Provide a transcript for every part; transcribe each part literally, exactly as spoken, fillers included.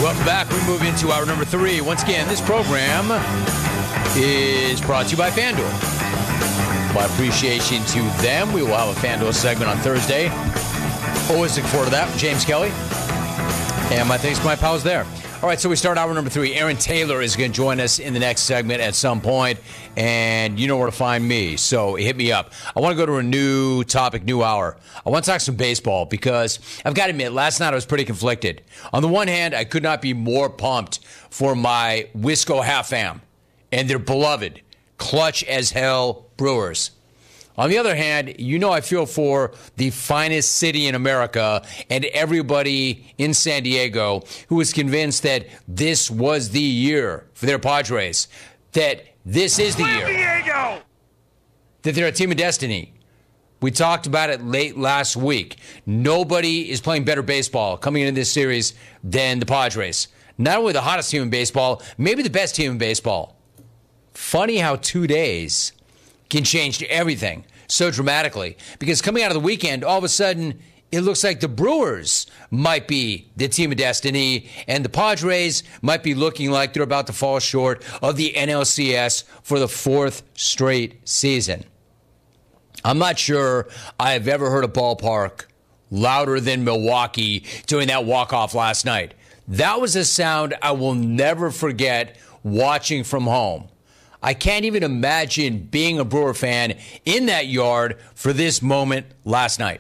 Welcome back. We move into hour number three. Once again, this program is brought to you by FanDuel. My appreciation to them. We will have a FanDuel segment on Thursday. Always look forward to that. James Kelly. And my thanks to my pals there. All right, so we start hour number three. Aaron Taylor is going to join us in the next segment at some point, and you know where to find me, so hit me up. I want to go to a new topic, new hour. I want to talk some baseball because I've got to admit, last night I was pretty conflicted. On the one hand, I could not be more pumped for my Wisco half-fam and their beloved, clutch as hell Brewers. On the other hand, you know I feel for the finest city in America and everybody in San Diego who was convinced that this was the year for their Padres, that this is the year, Diego! That they're a team of destiny. We talked about it late last week. Nobody is playing better baseball coming into this series than the Padres. Not only the hottest team in baseball, maybe the best team in baseball. Funny how two days can change everything so dramatically. Because coming out of the weekend, all of a sudden, it looks like the Brewers might be the team of destiny, and the Padres might be looking like they're about to fall short of the N L C S for the fourth straight season. I'm not sure I've ever heard a ballpark louder than Milwaukee doing that walk-off last night. That was a sound I will never forget watching from home. I can't even imagine being a Brewer fan in that yard for this moment last night.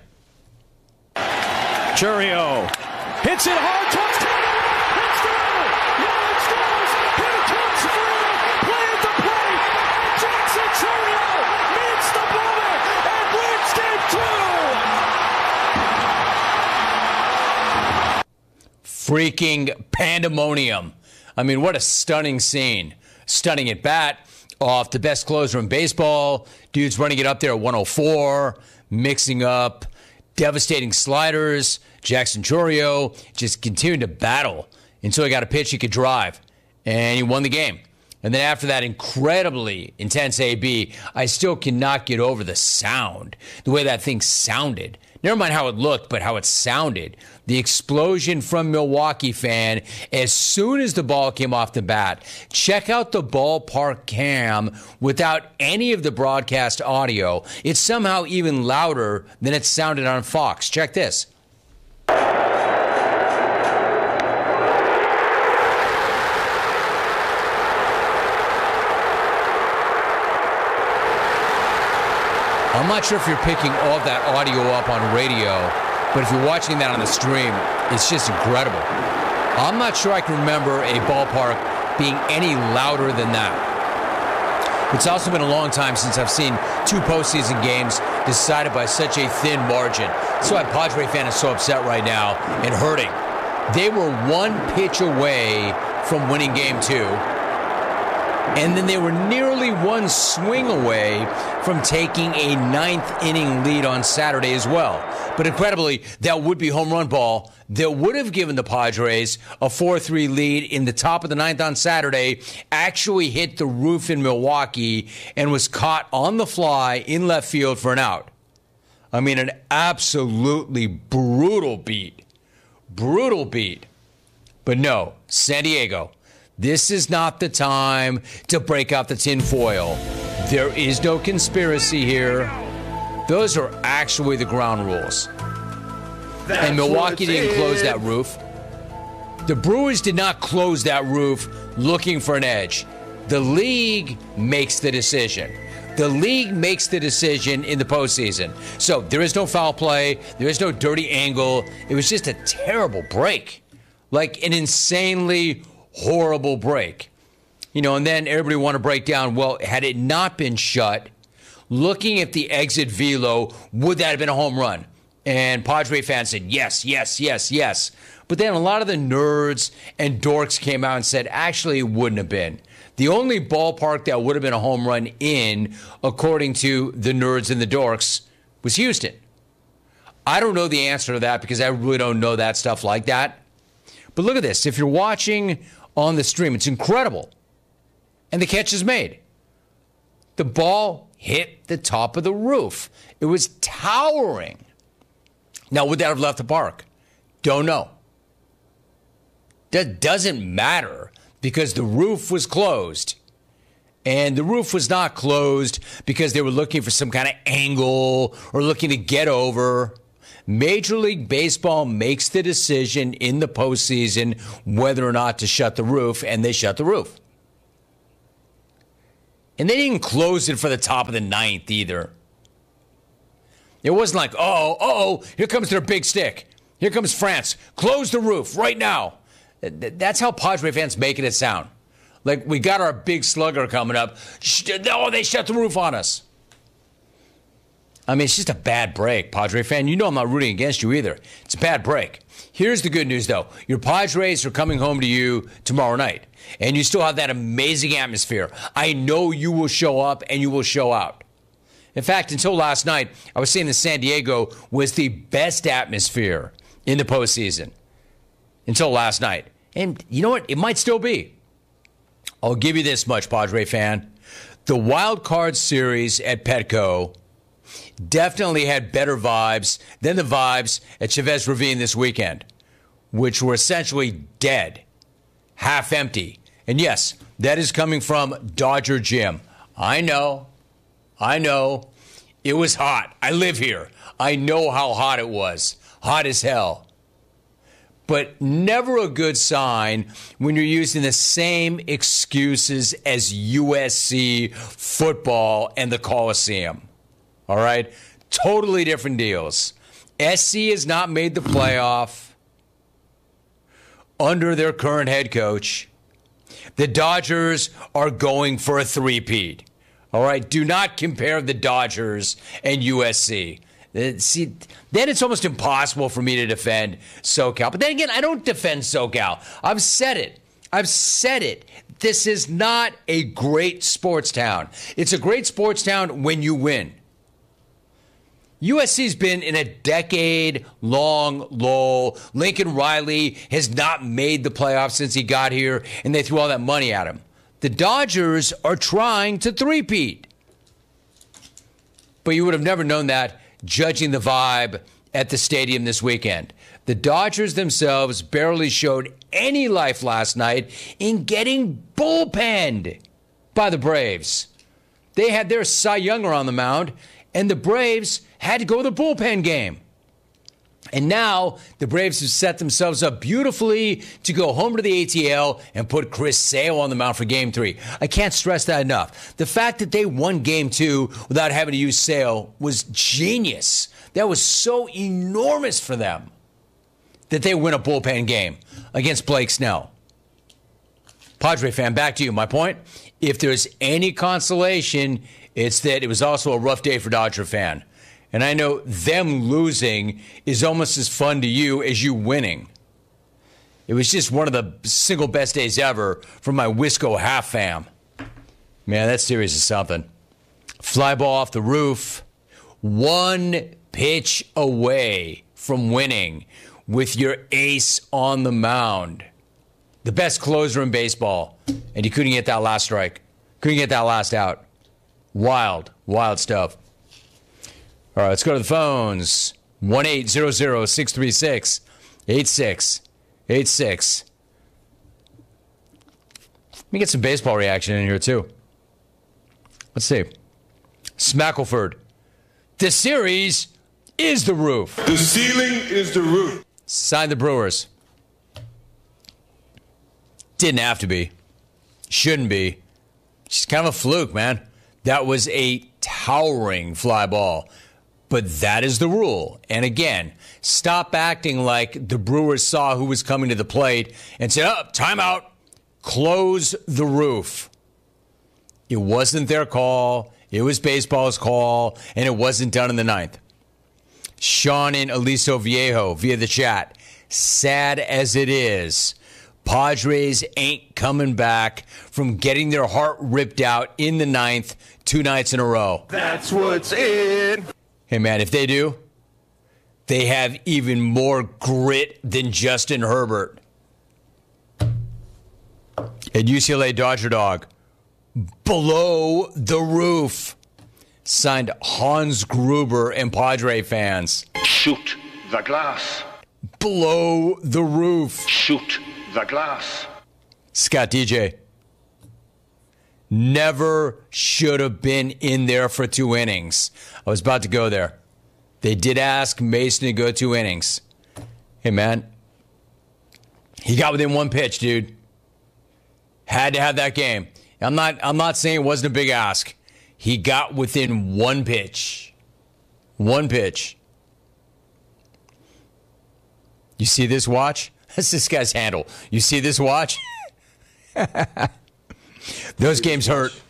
Chourio hits it hard, touchdown! It's through! Yard scores! Here comes Freeman! Play at the plate! Jackson Chourio meets the bullet and wins game two! Freaking pandemonium. I mean, what a stunning scene. Stunning at bat. Off the best closer in baseball. Dude's running it up there at one oh four, mixing up devastating sliders. Jackson Chourio just continued to battle until he got a pitch he could drive, and he won the game. And then after that incredibly intense A B, I still cannot get over the sound, the way that thing sounded. Never mind how it looked, but how it sounded. The explosion from Milwaukee fan as soon as the ball came off the bat. Check out the ballpark cam without any of the broadcast audio. It's somehow even louder than it sounded on Fox. Check this. I'm not sure if you're picking all that audio up on radio, but if you're watching that on the stream, it's just incredible. I'm not sure I can remember a ballpark being any louder than that. It's also been a long time since I've seen two postseason games decided by such a thin margin. That's why a Padre fan is so upset right now and hurting. They were one pitch away from winning game two. And then they were nearly one swing away from taking a ninth inning lead on Saturday as well. But incredibly, that would-be home run ball that would have given the Padres a four three lead in the top of the ninth on Saturday actually hit the roof in Milwaukee and was caught on the fly in left field for an out. I mean, an absolutely brutal beat. Brutal beat. But no, San Diego, this is not the time to break out the tinfoil. There is no conspiracy here. Those are actually the ground rules. That's and Milwaukee didn't close that roof. The Brewers did not close that roof looking for an edge. The league makes the decision. The league makes the decision in the postseason. So there is no foul play. There is no dirty angle. It was just a terrible break. Like an insanely horrible break. You know, and then everybody want to break down, well, had it not been shut, looking at the exit velo, would that have been a home run? And Padre fans said, yes, yes, yes, yes. But then a lot of the nerds and dorks came out and said, actually, it wouldn't have been. The only ballpark that would have been a home run in, according to the nerds and the dorks, was Houston. I don't know the answer to that because I really don't know that stuff like that. But look at this. If you're watching on the stream, it's incredible. And the catch is made. The ball hit the top of the roof. It was towering. Now, would that have left the park? Don't know. That doesn't matter because the roof was closed. And the roof was not closed because they were looking for some kind of angle or looking to get over. Major League Baseball makes the decision in the postseason whether or not to shut the roof, and they shut the roof. And they didn't close it for the top of the ninth either. It wasn't like, oh, oh, here comes their big stick. Here comes France. Close the roof right now. That's how Padre fans making it sound. Like, we got our big slugger coming up. Oh, they shut the roof on us. I mean, it's just a bad break, Padre fan. You know I'm not rooting against you either. It's a bad break. Here's the good news, though. Your Padres are coming home to you tomorrow night, and you still have that amazing atmosphere. I know you will show up and you will show out. In fact, until last night, I was saying that San Diego was the best atmosphere in the postseason. Until last night. And you know what? It might still be. I'll give you this much, Padre fan. The wild card series at Petco definitely had better vibes than the vibes at Chavez Ravine this weekend, which were essentially dead, half empty. And yes, that is coming from Dodger Jim. I know. I know. It was hot. I live here. I know how hot it was. Hot as hell. But never a good sign when you're using the same excuses as U S C football and the Coliseum. All right? Totally different deals. S C has not made the playoff under their current head coach. The Dodgers are going for a three-peat. All right? Do not compare the Dodgers and U S C. See, then it's almost impossible for me to defend SoCal. But then again, I don't defend SoCal. I've said it. I've said it. This is not a great sports town. It's a great sports town when you win. U S C's been in a decade-long lull. Lincoln Riley has not made the playoffs since he got here, and they threw all that money at him. The Dodgers are trying to three-peat. But you would have never known that judging the vibe at the stadium this weekend. The Dodgers themselves barely showed any life last night in getting bullpenned by the Braves. They had their Cy Younger on the mound, and the Braves had to go the bullpen game. And now the Braves have set themselves up beautifully to go home to the A T L and put Chris Sale on the mound for game three. I can't stress that enough. The fact that they won game two without having to use Sale was genius. That was so enormous for them that they win a bullpen game against Blake Snell. Padre fan, back to you. My point, if there's any consolation, it's that it was also a rough day for Dodger fan. And I know them losing is almost as fun to you as you winning. It was just one of the single best days ever for my Wisco half fam. Man, that series is something. Fly ball off the roof. One pitch away from winning with your ace on the mound. The best closer in baseball. And you couldn't get that last strike. Couldn't get that last out. Wild, wild stuff. All right, let's go to the phones. one eight hundred six three six eight six eight six. Let me get some baseball reaction in here, too. Let's see. Smackleford. The series is the roof. The ceiling is the roof. Sign the Brewers. Didn't have to be. Shouldn't be. Just kind of a fluke, man. That was a towering fly ball. But that is the rule. And again, stop acting like the Brewers saw who was coming to the plate and said, oh, timeout, close the roof. It wasn't their call. It was baseball's call, and it wasn't done in the ninth. Sean in Aliso Viejo via the chat. Sad as it is, Padres ain't coming back from getting their heart ripped out in the ninth two nights in a row. That's what's in. Hey, man, if they do, they have even more grit than Justin Herbert. And U C L A Dodger Dog, below the roof. Signed Hans Gruber and Padre fans. Shoot the glass. Below the roof. Shoot the glass. Scott D J. Never should have been in there for two innings. I was about to go there. They did ask Mason to go two innings. Hey, man. He got within one pitch, dude. Had to have that game. I'm not, I'm not saying it wasn't a big ask. He got within one pitch. One pitch. You see this watch? That's this guy's handle. You see this watch? Those games hurt.